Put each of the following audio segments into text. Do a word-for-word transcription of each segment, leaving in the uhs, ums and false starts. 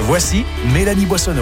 Voici Mélanie Boissonneau.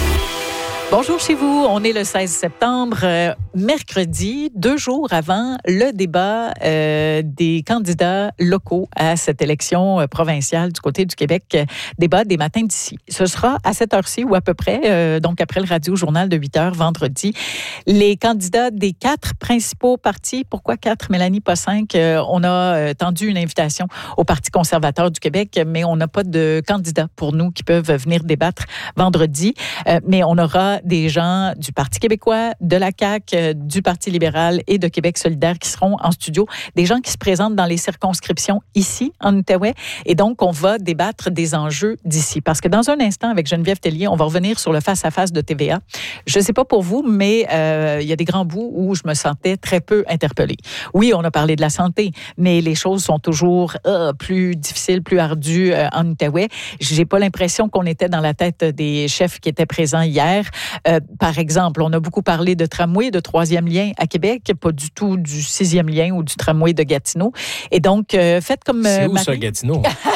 Bonjour chez vous, on est le seize septembre, euh, mercredi, deux jours avant le débat euh, des candidats locaux à cette élection euh, provinciale du côté du Québec, euh, débat des matins d'ici. Ce sera à cette heure-ci ou à peu près, euh, donc après le radio-journal de huit heures vendredi. Les candidats des quatre principaux partis, pourquoi quatre, Mélanie, pas cinq? Euh, on a euh, tendu une invitation au Parti conservateur du Québec, mais on n'a pas de candidats pour nous qui peuvent venir débattre vendredi, euh, mais on aura des gens du Parti québécois, de la C A Q, du Parti libéral et de Québec solidaire qui seront en studio. Des gens qui se présentent dans les circonscriptions ici, en Outaouais. Et donc, on va débattre des enjeux d'ici. Parce que dans un instant, avec Geneviève Tellier, on va revenir sur le face-à-face de T V A. Je ne sais pas pour vous, mais euh, il y a des grands bouts où je me sentais très peu interpellée. Oui, on a parlé de la santé, mais les choses sont toujours euh, plus difficiles, plus ardues euh, en Outaouais. J'ai pas l'impression qu'on était dans la tête des chefs qui étaient présents hier. Euh, par exemple, on a beaucoup parlé de tramway, de troisième lien à Québec, pas du tout du sixième lien ou du tramway de Gatineau. Et donc, euh, faites comme... Euh, C'est où Marie... ça, Gatineau?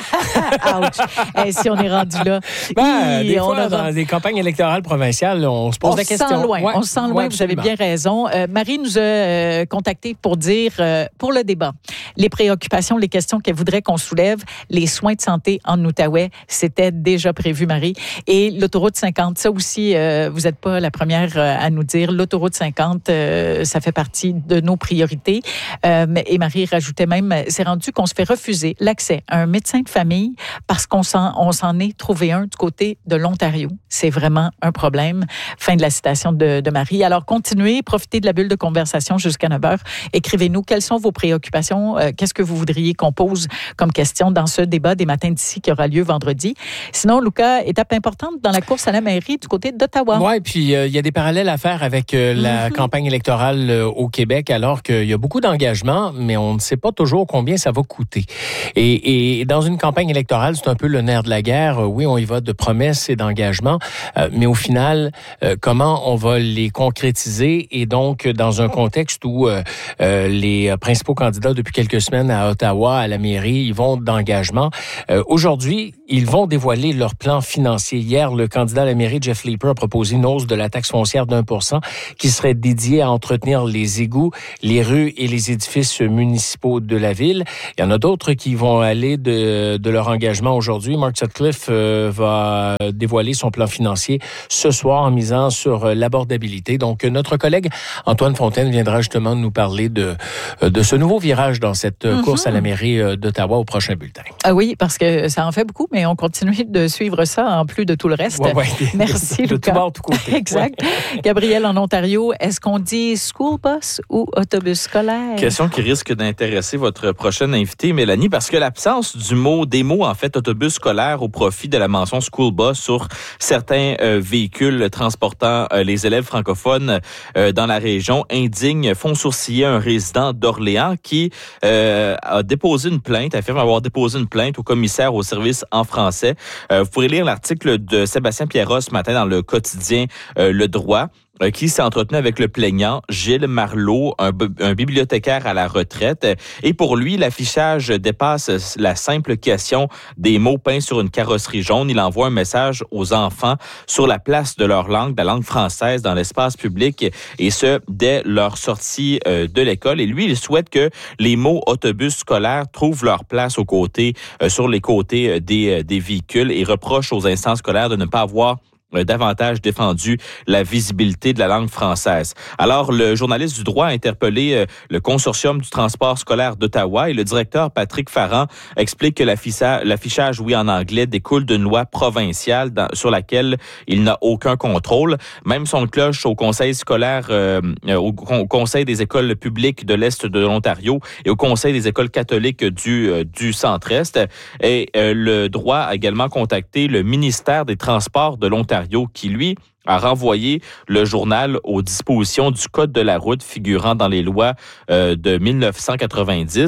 Ouch! Hey, si on est rendu là. Ben, des on fois, a... dans des campagnes électorales provinciales, on se pose on la question. On se sent loin, ouais, on se sent loin, ouais, vous avez bien raison. Euh, Marie nous a euh, contactés pour dire, euh, pour le débat, les préoccupations, les questions qu'elle voudrait qu'on soulève, les soins de santé en Outaouais, c'était déjà prévu, Marie. Et l'autoroute cinquante, ça aussi, euh, vous n'êtes pas la première euh, à nous dire, l'autoroute cinquante, euh, ça fait partie de nos priorités. Euh, et Marie rajoutait même, c'est rendu qu'on se fait refuser l'accès à un médecin de famille parce qu'on s'en, on s'en est trouvé un du côté de l'Ontario. C'est vraiment un problème. Fin de la citation de, de Marie. Alors, continuez, profitez de la bulle de conversation jusqu'à neuf heures. Écrivez-nous quelles sont vos préoccupations, euh, qu'est-ce que vous voudriez qu'on pose comme question dans ce débat des matins d'ici qui aura lieu vendredi. Sinon, Lucas, étape importante dans la course à la mairie du côté d'Ottawa. Oui, puis il euh, y a des parallèles à faire avec euh, la mm-hmm. campagne électorale euh, au Québec, alors qu'il y a beaucoup d'engagement, mais on ne sait pas toujours combien ça va coûter. Et, et dans une campagne électorale, c'est un peu le nerf de la guerre. Oui, on y va de promesses et d'engagements, euh, mais au final, euh, comment on va les concrétiser? Et donc, dans un contexte où euh, euh, les principaux candidats depuis quelques semaines à Ottawa, à la mairie, ils vont d'engagement. Euh, aujourd'hui, ils vont dévoiler leur plan financier. Hier, le candidat à la mairie, Jeff Leeper, a proposé une hausse de la taxe foncière d'un pour cent qui serait dédiée à entretenir les égouts, les rues et les édifices municipaux de la ville. Il y en a d'autres qui vont aller de, de leur engagement aujourd'hui. Mark Sutcliffe euh, va dévoiler son plan financier ce soir en misant sur euh, l'abordabilité. Donc, notre collègue Antoine Fontaine viendra justement nous parler de, de ce nouveau virage dans cette mm-hmm. course à la mairie d'Ottawa au prochain bulletin. Ah oui, parce que ça en fait beaucoup, mais on continue de suivre ça en plus de tout le reste. Ouais, ouais. Merci, de Lucas. tout bord, tout côté. Exact. Ouais. Gabriel, en Ontario, est-ce qu'on dit school bus ou autobus scolaire? Question qui risque d'intéresser votre prochaine invitée, Mélanie, parce que l'absence du mot, des mots, en fait, autobus scolaire au profit de la mention school bus sur certains euh, véhicules transportant euh, les élèves francophones euh, dans la région indigne, font sourciller un résident d'Orléans qui euh, a déposé une plainte, affirme avoir déposé une plainte au commissaire au service en français. Euh, vous pourrez lire l'article de Sébastien Pierrat ce matin dans le quotidien euh, Le Droit, qui s'est entretenu avec le plaignant Gilles Marleau, un, un bibliothécaire à la retraite. Et pour lui, l'affichage dépasse la simple question des mots peints sur une carrosserie jaune. Il envoie un message aux enfants sur la place de leur langue, la langue française, dans l'espace public, et ce, dès leur sortie euh, de l'école. Et lui, il souhaite que les mots autobus scolaires trouvent leur place aux côtés, euh, sur les côtés des, des véhicules, et reproche aux instances scolaires de ne pas avoir davantage défendu la visibilité de la langue française. Alors, le journaliste du droit a interpellé euh, le consortium du transport scolaire d'Ottawa et le directeur Patrick Farran explique que l'affichage, l'affichage oui, en anglais découle d'une loi provinciale dans, sur laquelle il n'a aucun contrôle. Même son cloche au conseil scolaire, euh, au, au conseil des écoles publiques de l'Est de l'Ontario et au conseil des écoles catholiques du, euh, du Centre-Est. Et euh, le droit a également contacté le ministère des Transports de l'Ontario qui, lui, a renvoyé le journal aux dispositions du Code de la route figurant dans les lois euh, de dix-neuf cent quatre-vingt-dix.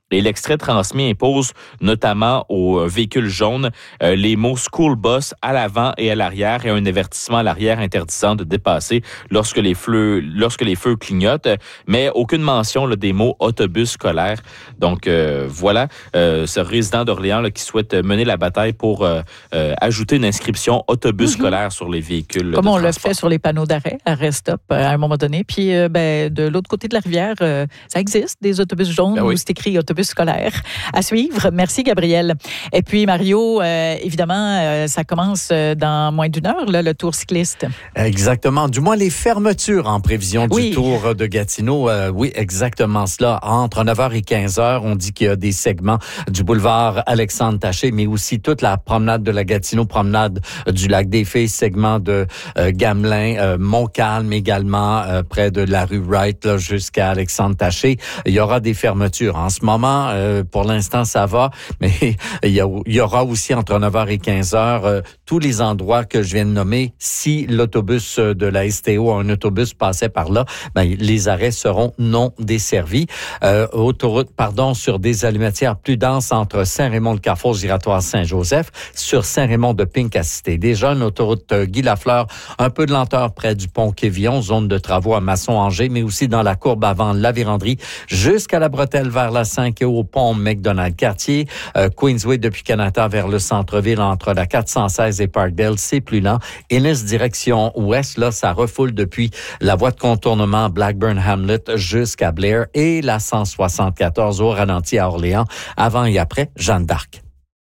Et l'extrait transmis impose notamment aux véhicules jaunes euh, les mots school bus à l'avant et à l'arrière et un avertissement à l'arrière interdisant de dépasser lorsque les feux lorsque les feux clignotent, mais aucune mention là, des mots autobus scolaire. Donc euh, voilà, euh, ce résident d'Orléans là, qui souhaite mener la bataille pour euh, euh, ajouter une inscription autobus mm-hmm. scolaire sur les véhicules. Comme on transport. Le fait sur les panneaux d'arrêt, arrêt stop à un moment donné. Puis euh, ben, de l'autre côté de la rivière, euh, ça existe des autobus jaunes ben oui. où c'est écrit autobus scolaire. À suivre. Merci, Gabriel. Et puis, Mario, euh, évidemment, euh, ça commence dans moins d'une heure, là, le tour cycliste. Exactement. Du moins, les fermetures en prévision du oui. tour de Gatineau. Euh, oui, exactement cela. Entre neuf heures et quinze heures, on dit qu'il y a des segments du boulevard Alexandre-Taché, mais aussi toute la promenade de la Gatineau, promenade du lac des Filles, segment de euh, Gamelin, euh, Montcalm également, euh, près de la rue Wright, là, jusqu'à Alexandre-Taché. Il y aura des fermetures. En ce moment, euh, pour l'instant, ça va, mais il y, a, il y aura aussi entre neuf heures et quinze heures euh, tous les endroits que je viens de nommer. Si l'autobus de la S T O, un autobus passait par là, ben, les arrêts seront non desservis. Euh, autoroute, pardon, sur des allumetières plus denses entre Saint-Raymond-de-Carrefour, giratoire Saint-Joseph, sur Saint-Raymond-de-Pink-Assisté. Déjà, une autoroute euh, Guy-Lafleur, un peu de lenteur près du pont Quévillon, zone de travaux à Masson-Angers, mais aussi dans la courbe avant la Vérandrie, jusqu'à la bretelle vers la cinq et au pont McDonald-Cartier, euh, Queensway depuis Canada vers le centre-ville entre la quatre cent seize et Parkdale, c'est plus lent. Innis direction ouest, là, ça refoule depuis la voie de contournement Blackburn-Hamlet jusqu'à Blair et la cent soixante-quatorze au ralenti à Orléans, avant et après Jeanne d'Arc.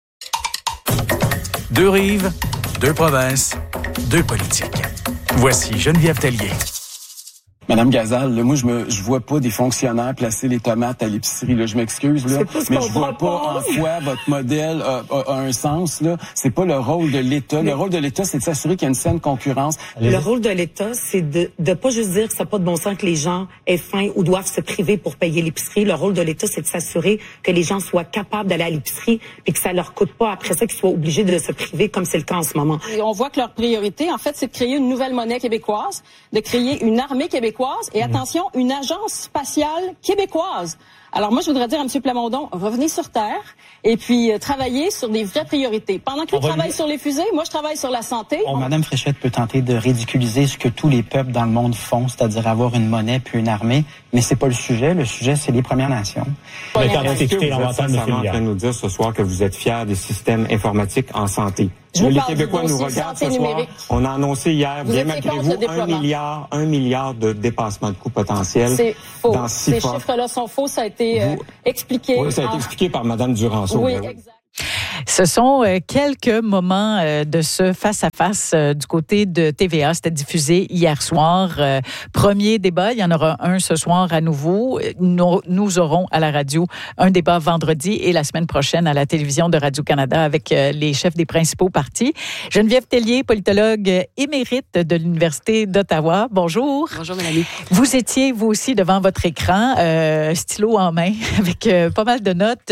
Deux rives, deux provinces, deux politiques. Voici Geneviève Tellier. Madame Gazal, là, moi, je me, je vois pas des fonctionnaires placer les tomates à l'épicerie, là. Je m'excuse, là. Mais je vois pas en quoi votre modèle a, a, a un sens, là. C'est pas le rôle de l'État. Mais le rôle de l'État, c'est de s'assurer qu'il y a une saine concurrence. Le rôle de l'État, c'est de, de pas juste dire que ça n'a pas de bon sens que les gens aient faim ou doivent se priver pour payer l'épicerie. Le rôle de l'État, c'est de s'assurer que les gens soient capables d'aller à l'épicerie et que ça leur coûte pas après ça qu'ils soient obligés de se priver comme c'est le cas en ce moment. Et on voit que leur priorité, en fait, c'est de créer une nouvelle monnaie québécoise, de créer une armée québécoise et, attention, une agence spatiale québécoise. Alors moi, je voudrais dire à M. Plamondon, revenez sur Terre et puis euh, travaillez sur des vraies priorités. Pendant que lui travaille sur les fusées, moi, je travaille sur la santé. Bon, on... Mme Fréchette peut tenter de ridiculiser ce que tous les peuples dans le monde font, c'est-à-dire avoir une monnaie puis une armée, mais c'est pas le sujet. Le sujet, c'est les Premières Nations. Est-ce que vous êtes sincèrement en train de nous dire ce soir que vous êtes fiers des systèmes informatiques en santé? Les Québécois nous regardent ce soir. On a annoncé hier, bien malgré vous, un milliard, un milliard de dépassement de coûts potentiels. C'est faux. Dans six Ces fois. chiffres-là sont faux. Ça a été euh, expliqué. Oui, ça a été en... expliqué par Mme Duranceau. Oui, oui. exact. Ce sont euh, quelques moments euh, de ce face-à-face euh, du côté de T V A. C'était diffusé hier soir. Euh, premier débat, il y en aura un ce soir à nouveau. Nous, nous aurons à la radio un débat vendredi et la semaine prochaine à la télévision de Radio-Canada avec euh, les chefs des principaux partis. Geneviève Tellier, politologue émérite de l'Université d'Ottawa. Bonjour. Bonjour, Mélanie. Vous étiez, vous aussi, devant votre écran, euh, stylo en main, avec euh, pas mal de notes.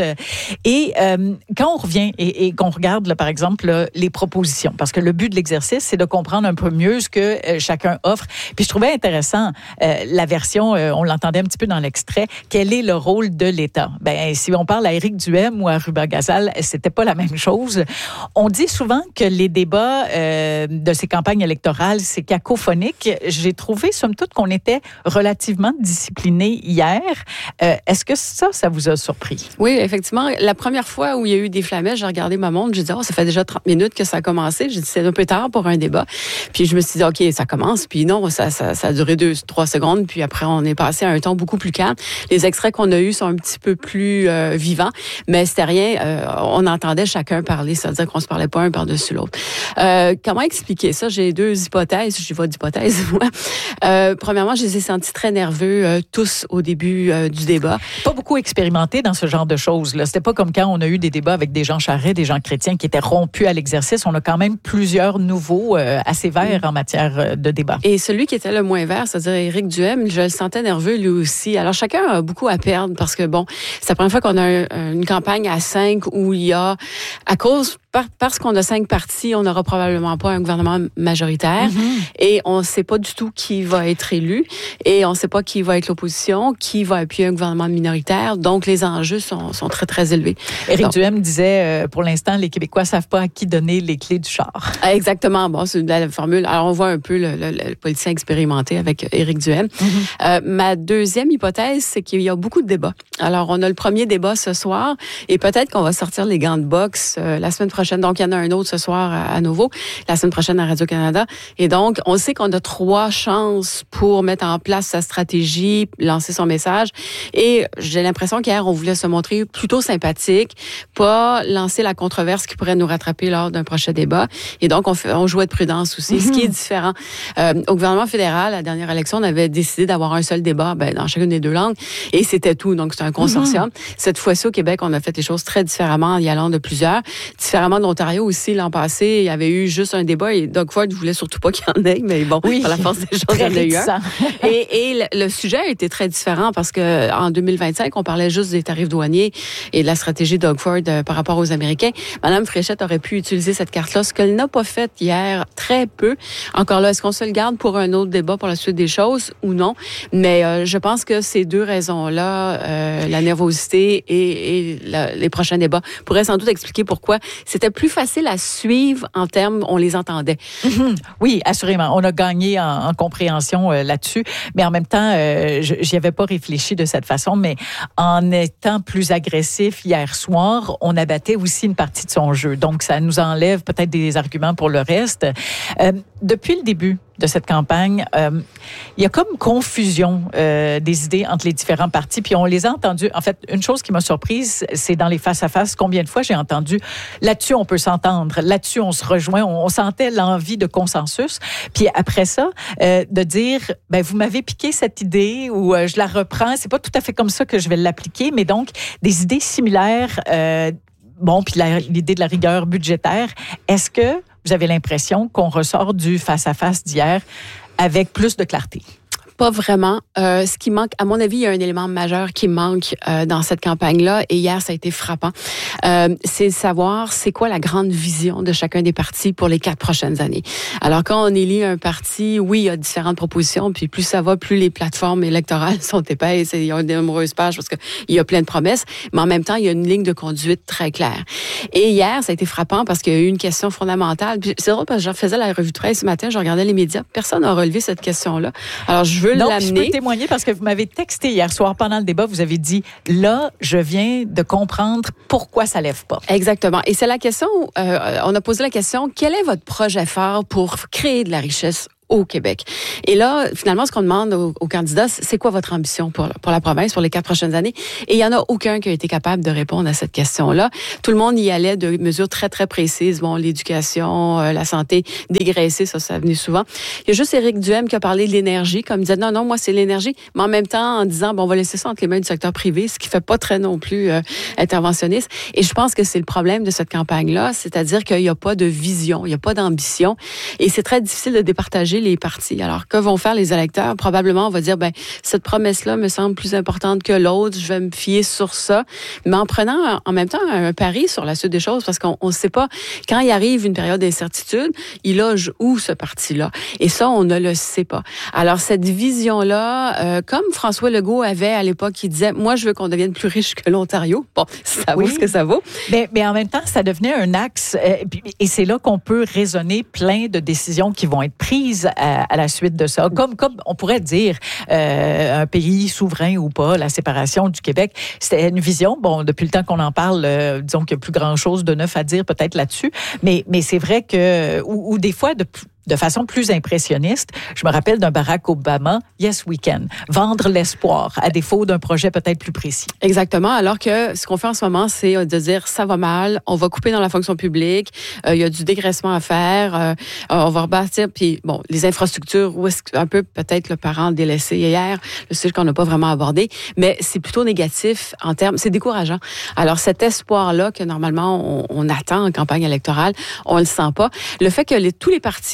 Et euh, quand on revient et, et qu'on regarde, là, par exemple, là, les propositions, parce que le but de l'exercice, c'est de comprendre un peu mieux ce que euh, chacun offre. Puis je trouvais intéressant euh, la version, euh, on l'entendait un petit peu dans l'extrait, quel est le rôle de l'État? Ben, si on parle à Éric Duhem ou à Ruba Gazal, c'était pas la même chose. On dit souvent que les débats euh, de ces campagnes électorales, c'est cacophonique. J'ai trouvé, somme toute, qu'on était relativement disciplinés hier. Euh, est-ce que ça, ça vous a surpris? Oui, effectivement. La première fois où il y a eu des flamèches, j'ai regardé ma montre, j'ai dit, oh, ça fait déjà trente minutes que ça a commencé. J'ai dit, c'est un peu tard pour un débat. Puis je me suis dit, OK, ça commence. Puis non, ça, ça, ça a duré deux, trois secondes. Puis après, on est passé à un ton beaucoup plus calme. Les extraits qu'on a eus sont un petit peu plus euh, vivants, mais c'était rien. Euh, on entendait chacun parler, c'est-à-dire qu'on se parlait pas un par-dessus l'autre. Euh, comment expliquer ça? J'ai deux hypothèses. Je vais d'hypothèse, moi. Euh, premièrement, je les ai sentis très nerveux, euh, tous, au début euh, du débat. Pas beaucoup expérimenté dans ce genre de choses-là. C'était pas comme quand on a eu des débats avec des gens charrés, des gens chrétiens qui étaient rompus à l'exercice. On a quand même plusieurs nouveaux euh, assez verts en matière de débat. Et celui qui était le moins vert, c'est-à-dire Éric Duhem, je le sentais nerveux lui aussi. Alors chacun a beaucoup à perdre parce que bon, c'est la première fois qu'on a un, une campagne à cinq où il y a, à cause par, parce qu'on a cinq partis, on n'aura probablement pas un gouvernement majoritaire mm-hmm. et on ne sait pas du tout qui va être élu et on ne sait pas qui va être l'opposition, qui va appuyer un gouvernement minoritaire. Donc, les enjeux sont, sont très, très élevés. Éric Donc, Duhem disait, euh, pour l'instant, les Québécois ne savent pas à qui donner les clés du char. Exactement. Bon, c'est la formule. Alors, on voit un peu le, le, le politicien expérimenté avec Éric Duhem. Mm-hmm. Euh, ma deuxième hypothèse, c'est qu'il y a beaucoup de débats. Alors, on a le premier débat ce soir et peut-être qu'on va sortir les gants de boxe euh, la semaine prochaine. Donc, il y en a un autre ce soir à, à nouveau, la semaine prochaine à Radio-Canada. Et donc, on sait qu'on a trois chances pour mettre en place sa stratégie, lancer son message. Et j'ai l'impression qu'hier, on voulait se montrer plutôt sympathique, pas lancer la controverse qui pourrait nous rattraper lors d'un prochain débat. Et donc, on, fait, on jouait de prudence aussi, mm-hmm. ce qui est différent. Euh, au gouvernement fédéral, la dernière élection, on avait décidé d'avoir un seul débat ben, dans chacune des deux langues. Et c'était tout. Donc, c'est un consortium. Mm-hmm. Cette fois-ci, au Québec, on a fait les choses très différemment en y allant de plusieurs. Différemment de l'Ontario aussi, l'an passé, il y avait eu juste un débat et Doug Ford ne voulait surtout pas qu'il y en ait, mais bon, oui. par la force des choses, il y en a eu un. Et, et le, le sujet a été très différent parce que en deux mille vingt-cinq, on parlait juste des tarifs douaniers et de la stratégie Doug Ford euh, par rapport aux Américains. Madame Fréchette aurait pu utiliser cette carte-là, ce qu'elle n'a pas fait hier, très peu. Encore là, est-ce qu'on se le garde pour un autre débat pour la suite des choses ou non? Mais euh, je pense que ces deux raisons-là, euh, la nervosité et, et la, les prochains débats, pourraient sans doute expliquer pourquoi c'était plus facile à suivre en termes, on les entendait. Mm-hmm. Oui, assurément. On a gagné en, en compréhension euh, là-dessus, mais en même temps, euh, j'y avais pas réfléchi de cette façon, mais en étant plus agressif hier soir, on abattait aussi une partie de son jeu. Donc, ça nous enlève peut-être des arguments pour le reste. Euh, depuis le début de cette campagne, euh, il y a comme confusion euh, des idées entre les différents partis, puis on les a entendus. En fait, une chose qui m'a surprise, c'est dans les face-à-face, combien de fois j'ai entendu « là-dessus, on peut s'entendre, là-dessus, on se rejoint », on, on sentait l'envie de consensus. Puis après ça, euh, de dire « ben vous m'avez piqué cette idée » ou euh, « je la reprends », c'est pas tout à fait comme ça que je vais l'appliquer, mais donc des idées similaires, euh, bon, puis la, l'idée de la rigueur budgétaire. Est-ce que vous avez l'impression qu'on ressort du face-à-face d'hier avec plus de clarté? Pas vraiment. Euh, ce qui manque, à mon avis, il y a un élément majeur qui manque euh, dans cette campagne-là, et hier, ça a été frappant. Euh, c'est savoir c'est quoi la grande vision de chacun des partis pour les quatre prochaines années. Alors, quand on élit un parti, oui, il y a différentes propositions, puis plus ça va, plus les plateformes électorales sont épaisses, il y a de nombreuses pages parce qu'il y a plein de promesses, mais en même temps, il y a une ligne de conduite très claire. Et hier, ça a été frappant parce qu'il y a eu une question fondamentale. Puis c'est drôle parce que je faisais la revue de presse ce matin, je regardais les médias, personne n'a relevé cette question-là. Alors, je veux non, l'amener. Je peux témoigner parce que vous m'avez texté hier soir pendant le débat, vous avez dit, là, je viens de comprendre pourquoi ça lève pas. Exactement. Et c'est la question, euh, on a posé la question, quel est votre projet phare pour créer de la richesse au Québec? Et là, finalement, ce qu'on demande aux, aux candidats, c'est quoi votre ambition pour, pour la province, pour les quatre prochaines années? Et il n'y en a aucun qui a été capable de répondre à cette question-là. Tout le monde y allait de mesures très, très précises. Bon, l'éducation, euh, la santé, dégraisser, ça, ça venait souvent. Il y a juste Éric Duhem qui a parlé de l'énergie, comme il disait, non, non, moi, c'est l'énergie, mais en même temps, en disant, bon, on va laisser ça entre les mains du secteur privé, ce qui fait pas très non plus euh, interventionniste. Et je pense que c'est le problème de cette campagne-là, c'est-à-dire qu'il n'y a pas de vision, il n'y a pas d'ambition. Et c'est très difficile de départager les partis. Alors, que vont faire les électeurs? Probablement, on va dire, ben, cette promesse-là me semble plus importante que l'autre, je vais me fier sur ça. Mais en prenant en même temps un pari sur la suite des choses, parce qu'on ne sait pas, quand il arrive une période d'incertitude, il loge où ce parti-là? Et ça, on ne le sait pas. Alors, cette vision-là, euh, comme François Legault avait à l'époque, il disait, moi, je veux qu'on devienne plus riche que l'Ontario. Bon, ça vaut oui. ce que ça vaut. Mais, mais en même temps, ça devenait un axe, euh, et c'est là qu'on peut raisonner plein de décisions qui vont être prises À, à la suite de ça. Comme, comme on pourrait dire, euh, un pays souverain ou pas, la séparation du Québec, c'était une vision. Bon, depuis le temps qu'on en parle, euh, disons qu'il n'y a plus grand-chose de neuf à dire peut-être là-dessus, mais, mais c'est vrai que, ou, ou des fois, de de façon plus impressionniste, je me rappelle d'un Barack Obama, Yes We Can, vendre l'espoir, à défaut d'un projet peut-être plus précis. Exactement, alors que ce qu'on fait en ce moment, c'est de dire ça va mal, on va couper dans la fonction publique, euh, il y a du dégraissement à faire, euh, on va rebâtir, puis bon, les infrastructures, où est-ce un peu peut-être le parent délaissé hier, le sujet qu'on n'a pas vraiment abordé, mais c'est plutôt négatif en termes, c'est décourageant. Alors cet espoir-là que normalement on, on attend en campagne électorale, on le sent pas. Le fait que les, tous les partis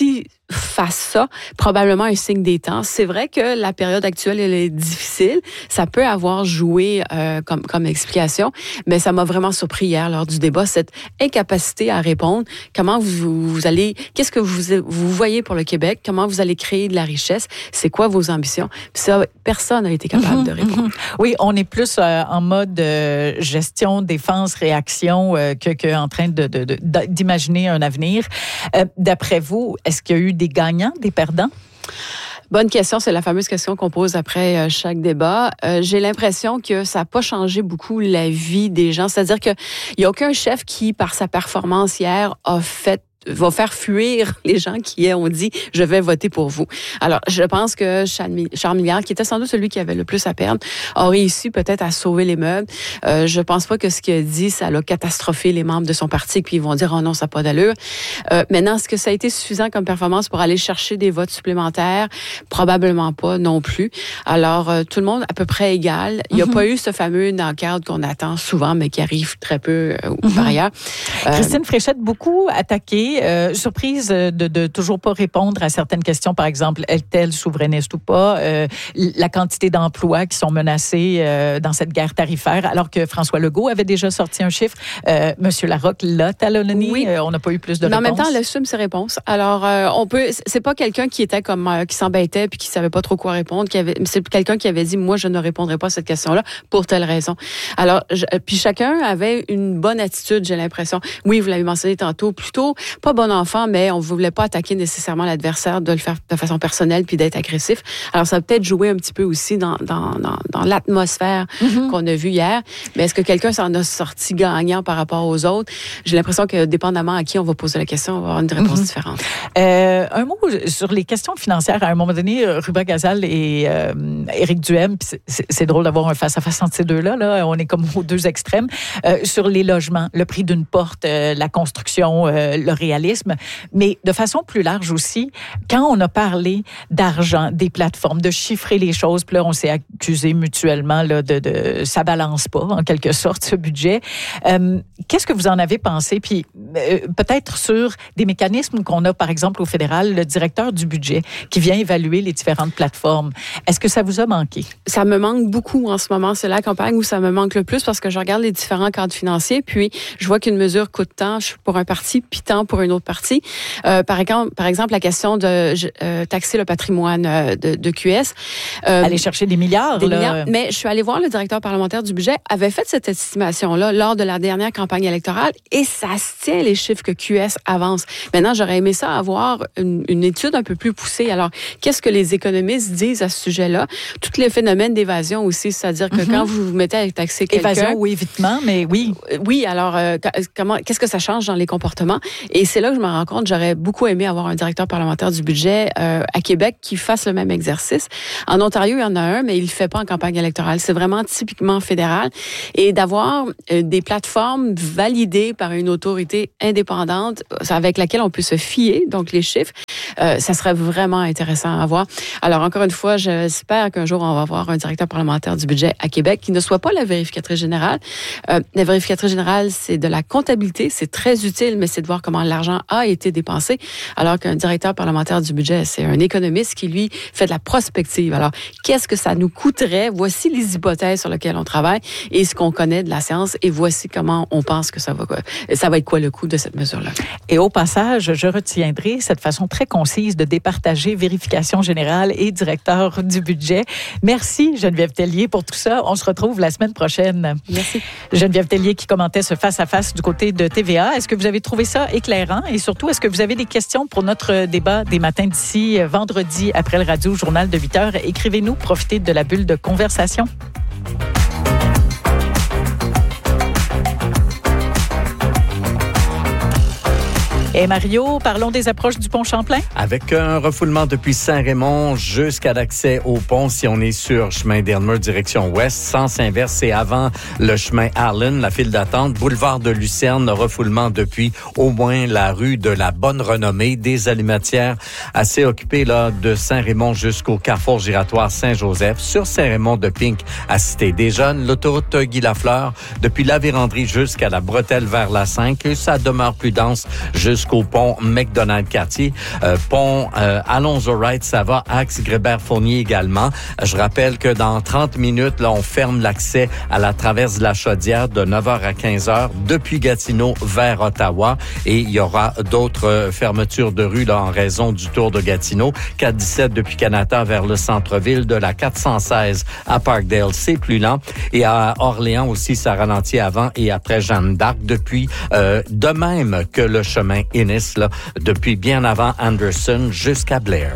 fasse ça, probablement un signe des temps. C'est vrai que la période actuelle, elle est difficile. Ça peut avoir joué euh, comme, comme explication, mais ça m'a vraiment surpris hier lors du débat, cette incapacité à répondre. Comment vous, vous allez, qu'est-ce que vous, vous voyez pour le Québec? Comment vous allez créer de la richesse? C'est quoi vos ambitions? Puis ça, personne n'a été capable mm-hmm, de répondre. Mm-hmm. Oui, on est plus euh, en mode euh, gestion, défense, réaction euh, que, que en train de, de, de, d'imaginer un avenir. Euh, d'après vous, est-ce qu'il y a eu des gagnants, des perdants? Bonne question, c'est la fameuse question qu'on pose après euh, chaque débat. Euh, j'ai l'impression que ça n'a pas changé beaucoup la vie des gens. C'est-à-dire qu'il n'y a aucun chef qui, par sa performance hier, a fait va faire fuir les gens qui ont dit « je vais voter pour vous ». Alors, je pense que Charles Milliard, qui était sans doute celui qui avait le plus à perdre, a réussi peut-être à sauver les meubles. Euh, je pense pas que ce qu'il a dit, ça l'a catastrophé les membres de son parti, puis ils vont dire « oh non, ça n'a pas d'allure euh, ». Maintenant, est-ce que ça a été suffisant comme performance pour aller chercher des votes supplémentaires? Probablement pas non plus. Alors, euh, tout le monde à peu près égal. Il n'y a mm-hmm. pas eu ce fameux knock-out qu'on attend souvent, mais qui arrive très peu euh, mm-hmm. par ailleurs. Euh, Christine Fréchette, beaucoup attaquée. Euh, surprise de, de toujours pas répondre à certaines questions, par exemple, est-elle souverainiste ou pas? Euh, la quantité d'emplois qui sont menacés euh, dans cette guerre tarifaire, alors que François Legault avait déjà sorti un chiffre. Euh, Monsieur Larocque l'a talonné. Oui. Euh, on n'a pas eu plus de Mais réponses. En même temps, elle assume ses réponses. Alors, euh, on peut. C'est pas quelqu'un qui était comme euh, qui s'embêtait puis qui savait pas trop quoi répondre. Qui avait, c'est quelqu'un qui avait dit, moi, je ne répondrai pas à cette question-là pour telle raison. Alors, je, puis chacun avait une bonne attitude, j'ai l'impression. Oui, vous l'avez mentionné tantôt, plutôt pas bon enfant, mais on ne voulait pas attaquer nécessairement l'adversaire, de le faire de façon personnelle puis d'être agressif. Alors, ça a peut-être joué un petit peu aussi dans, dans, dans, dans l'atmosphère mm-hmm. qu'on a vue hier. Mais est-ce que quelqu'un s'en a sorti gagnant par rapport aux autres? J'ai l'impression que, dépendamment à qui on va poser la question, on va avoir une réponse mm-hmm. différente. Euh, un mot sur les questions financières. À un moment donné, Ruba Gazal et euh, Éric Duhem, c'est, c'est drôle d'avoir un face-à-face entre ces deux-là. Là. On est comme aux deux extrêmes. Euh, sur les logements, le prix d'une porte, euh, la construction, euh, le réalisme. Mais de façon plus large aussi, quand on a parlé d'argent, des plateformes, de chiffrer les choses, puis là, on s'est accusé mutuellement là, de, de ça balance pas, en quelque sorte, ce budget. Euh, qu'est-ce que vous en avez pensé? Puis euh, peut-être sur des mécanismes qu'on a, par exemple, au fédéral, le directeur du budget qui vient évaluer les différentes plateformes. Est-ce que ça vous a manqué? Ça me manque beaucoup en ce moment. C'est la campagne où ça me manque le plus parce que je regarde les différents cadres financiers, puis je vois qu'une mesure coûte tant pour un parti, puis tant pour une autre partie. Euh, par exemple, par exemple, la question de euh, taxer le patrimoine euh, de, de Q S. Euh, Aller chercher des milliards. Des là. milliards. Mais je suis allée voir le directeur parlementaire du budget, avait fait cette estimation-là lors de la dernière campagne électorale et ça se tient les chiffres que Q S avance. Maintenant, j'aurais aimé ça avoir une, une étude un peu plus poussée. Alors, qu'est-ce que les économistes disent à ce sujet-là? Tous les phénomènes d'évasion aussi, c'est-à-dire que mm-hmm. quand vous vous mettez à taxer quelqu'un... Évasion ou évitement, mais oui. Oui, alors, euh, comment, qu'est-ce que ça change dans les comportements? Et c'est là que je me rends compte, j'aurais beaucoup aimé avoir un directeur parlementaire du budget euh, à Québec qui fasse le même exercice. En Ontario, il y en a un, mais il le fait pas en campagne électorale. C'est vraiment typiquement fédéral. Et d'avoir euh, des plateformes validées par une autorité indépendante avec laquelle on peut se fier, donc les chiffres, euh, ça serait vraiment intéressant à voir. Alors, encore une fois, j'espère qu'un jour, on va avoir un directeur parlementaire du budget à Québec qui ne soit pas la vérificatrice générale. Euh, la vérificatrice générale, c'est de la comptabilité, c'est très utile, mais c'est de voir comment l'argent a été dépensé, alors qu'un directeur parlementaire du budget, c'est un économiste qui, lui, fait de la prospective. Alors, qu'est-ce que ça nous coûterait? Voici les hypothèses sur lesquelles on travaille et ce qu'on connaît de la science et voici comment on pense que ça va, ça va être quoi le coût de cette mesure-là. Et au passage, je retiendrai cette façon très concise de départager vérification générale et directeur du budget. Merci Geneviève Tellier pour tout ça. On se retrouve la semaine prochaine. Merci. Geneviève Tellier qui commentait ce face-à-face du côté de T V A. Est-ce que vous avez trouvé ça éclairant? Et surtout, est-ce que vous avez des questions pour notre débat des matins d'ici vendredi après le Radio Journal de huit heures? Écrivez-nous, profitez de la bulle de conversation. Et Mario, parlons des approches du pont Champlain. Avec un refoulement depuis Saint-Raymond jusqu'à l'accès au pont, si on est sur chemin d'Elmer direction ouest, sens inverse, c'est avant le chemin Allen, la file d'attente, boulevard de Lucerne, refoulement depuis au moins la rue de la Bonne Renommée, des allumatières assez occupées là de Saint-Raymond jusqu'au carrefour giratoire Saint-Joseph, sur Saint-Raymond de Pink à Cité des Jeunes, l'autoroute Guy Lafleur, depuis la Vérandrie jusqu'à la Bretelle vers la cinq, et ça demeure plus dense jusqu'à jusqu'au pont McDonald-Cartier. Euh, pont euh, Alonzo-Wright, ça va. Axe Grébert-Fournier également. Je rappelle que dans trente minutes, là, on ferme l'accès à la traverse de la Chaudière de neuf heures à quinze heures depuis Gatineau vers Ottawa. Et il y aura d'autres euh, fermetures de rue là, en raison du tour de Gatineau. quatre dix-sept depuis Canada vers le centre-ville. De la quatre cent seize à Parkdale, c'est plus lent. Et à Orléans aussi, ça ralentit avant et après Jeanne d'Arc depuis, euh, de même que le chemin Innis, là, depuis bien avant Anderson jusqu'à Blair.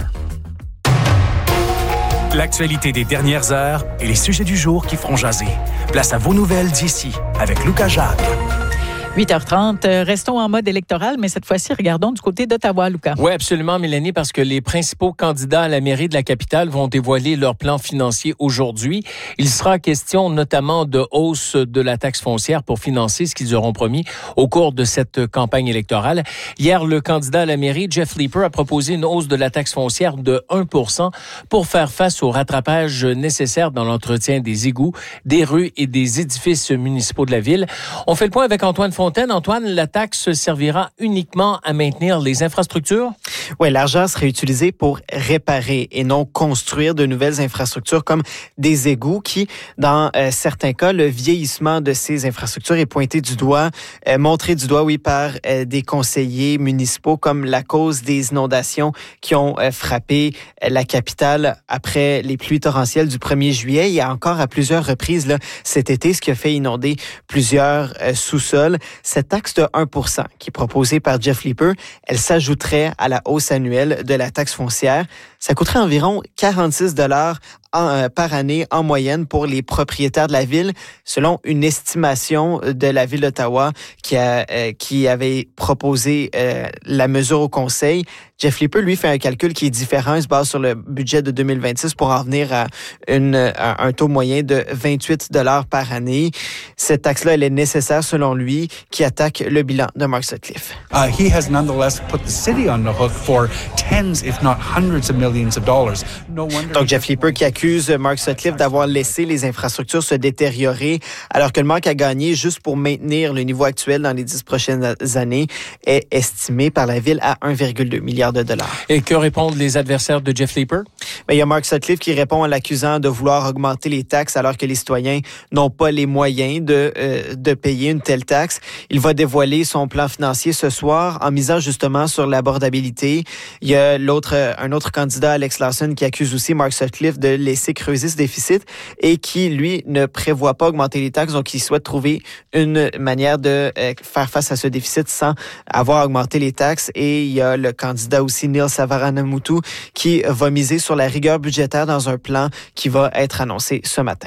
L'actualité des dernières heures et les sujets du jour qui feront jaser. Place à vos nouvelles d'ici avec Lucas Jacques. huit heures trente, restons en mode électoral, mais cette fois-ci, regardons du côté d'Ottawa, Lucas. Oui, absolument, Mélanie, parce que les principaux candidats à la mairie de la capitale vont dévoiler leur plan financier aujourd'hui. Il sera question notamment de hausse de la taxe foncière pour financer ce qu'ils auront promis au cours de cette campagne électorale. Hier, le candidat à la mairie, Jeff Leeper, a proposé une hausse de la taxe foncière de un pour cent pour faire face au rattrapage nécessaire dans l'entretien des égouts, des rues et des édifices municipaux de la ville. On fait le point avec Antoine Fontaine. Antoine, la taxe servira uniquement à maintenir les infrastructures? Oui, l'argent serait utilisé pour réparer et non construire de nouvelles infrastructures comme des égouts qui, dans euh, certains cas, le vieillissement de ces infrastructures est pointé du doigt, euh, montré du doigt, oui, par euh, des conseillers municipaux comme la cause des inondations qui ont euh, frappé euh, la capitale après les pluies torrentielles du premier juillet. Il y a encore à plusieurs reprises là, cet été, ce qui a fait inonder plusieurs euh, sous-sols. Cette taxe de un pour cent qui est proposée par Jeff Leeper, elle s'ajouterait à la hausse annuelle de la taxe foncière. Ça coûterait environ quarante-six dollars en, euh, par année en moyenne pour les propriétaires de la ville, selon une estimation de la ville d'Ottawa qui, a, euh, qui avait proposé euh, la mesure au conseil. Jeff Leeper, lui, fait un calcul qui est différent. Il se base sur le budget de deux mille vingt-six pour en venir à, une, à un taux moyen de vingt-huit dollars par année. Cette taxe-là, elle est nécessaire, selon lui, qui attaque le bilan de Mark Sutcliffe. Uh, he has nonetheless put the city on the hook for tens, if not hundreds of millions of dollars. No wonder. Donc, Jeff Leeper qui accuse Mark Sutcliffe d'avoir laissé les infrastructures se détériorer, alors que le manque à gagner juste pour maintenir le niveau actuel dans les dix prochaines années est estimé par la ville à un virgule deux milliard de dollars. Et que répondent les adversaires de Jeff Leeper? Bien, il y a Mark Sutcliffe qui répond en l'accusant de vouloir augmenter les taxes alors que les citoyens n'ont pas les moyens de, euh, de payer une telle taxe. Il va dévoiler son plan financier ce soir en misant justement sur l'abordabilité. Il y a l'autre, un autre candidat, Alex Larson, qui accuse aussi Mark Sutcliffe de laisser creuser ce déficit et qui, lui, ne prévoit pas augmenter les taxes. Donc, il souhaite trouver une manière de euh, faire face à ce déficit sans avoir augmenté les taxes. Et il y a le candidat aussi, Neil Savaranamoutou, qui va miser sur la rigueur budgétaire dans un plan qui va être annoncé ce matin.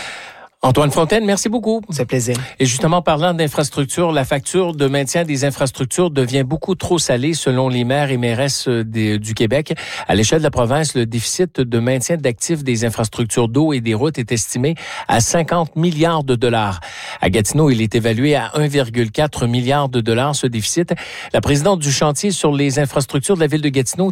Antoine Fontaine, merci beaucoup. C'est plaisir. Et justement, parlant d'infrastructures, la facture de maintien des infrastructures devient beaucoup trop salée selon les maires et mairesses des, du Québec. À l'échelle de la province, le déficit de maintien d'actifs des infrastructures d'eau et des routes est estimé à cinquante milliards de dollars. À Gatineau, il est évalué à un virgule quatre milliard de dollars, ce déficit. La présidente du chantier sur les infrastructures de la ville de Gatineau,